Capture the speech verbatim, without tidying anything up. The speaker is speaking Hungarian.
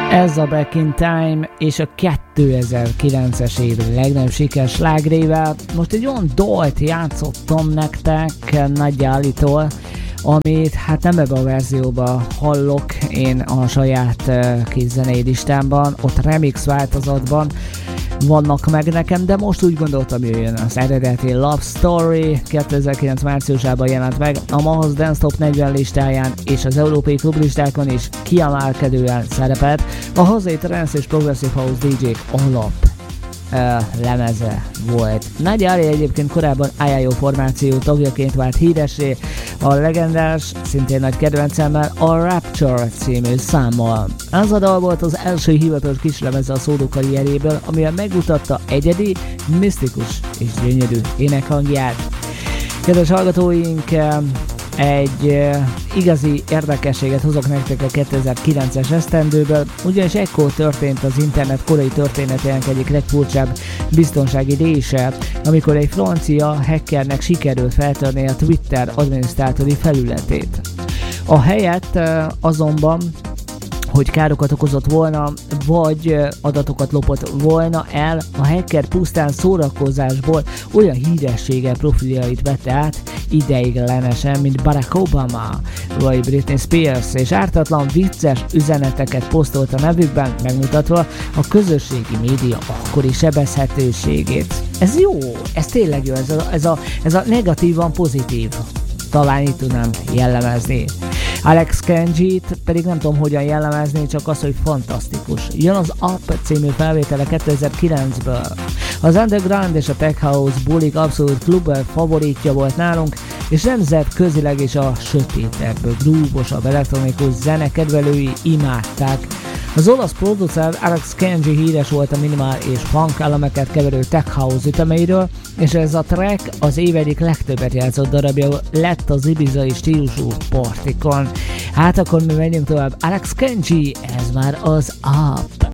Ez a Back in Time és a kétezer-kilences év legnagyobb sikeres slágerével. Most egy olyan dalt játszottam nektek Nagy Állitól, amit hát nem ebben a verzióban hallok én a saját uh, kis zenei listámban, ott remix változatban vannak meg nekem, de most úgy gondoltam, jöjjön az eredeti Love Story, kétezer-kilenc márciusában jelent meg, a Mahoz Dance Top negyven listáján és az európai klublistákon is kiemelkedően szerepelt, a hazai trance és progressive house dé jék alap Uh, lemeze volt. Nagy Ari egyébként korábban I I O formáció tagjaként vált híressé a legendás, szintén nagy kedvencemmel, a Rapture című számmal. Az a dal volt az első hivatalos kislemeze a szóló karrierjéből, amivel megmutatta egyedi, misztikus és gyönyörű énekhangját. Kedves hallgatóink, egy uh, igazi érdekességet hozok nektek a kétezer-kilences esztendőből, ugyanis ekkor történt az internet korai történetének egyik legfurcsább biztonsági része, amikor egy francia hackernek sikerült feltörni a Twitter adminisztrátori felületét. A helyett uh, azonban, hogy károkat okozott volna, vagy adatokat lopott volna el, a hacker pusztán szórakozásból olyan hírességgel profiljait vette át ideiglenesen, mint Barack Obama vagy Britney Spears, és ártatlan vicces üzeneteket posztolt a nevükben, megmutatva a közösségi média akkori sebezhetőségét. Ez jó, ez tényleg jó, ez a, ez a, ez a negatívan pozitív. Talán így tudnám jellemezni. Alex Kenji-t pedig nem tudom hogyan jellemezni, csak az, hogy fantasztikus. Jön az Up című felvétele kétezer-kilencből. Az Underground és a Tech House bulik abszolút klubber favoritja volt nálunk, és nemzetközileg is a sötétebb, grúvosabb elektronikus zene kedvelői imádták. Az olasz producer Alex Kenji híres volt a minimál és funk elemeket keverő Tech House ütemeiről, és ez a track az év egyik legtöbbet játszott darabja lett az ibizai stílusú partikon. Hát akkor mi megyünk tovább. Alex Kenji, ez már az Up.